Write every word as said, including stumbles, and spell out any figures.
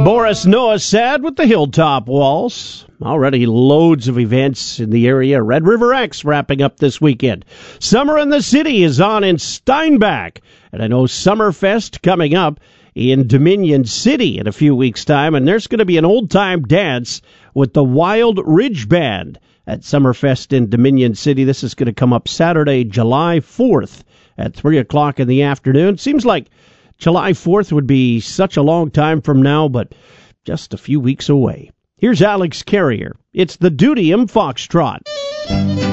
Boris Noah sad with the Hilltop Waltz. Already loads of events in the area. Red River X wrapping up this weekend. Summer in the City is on in Steinbach. And I know Summerfest coming up in Dominion City in a few weeks' time. And there's going to be an old-time dance with the Wild Ridge Band at Summerfest in Dominion City. This is going to come up Saturday, July fourth at three o'clock in the afternoon. Seems like July fourth would be such a long time from now, but just a few weeks away. Here's Alex Carrier. It's the Dudium Foxtrot.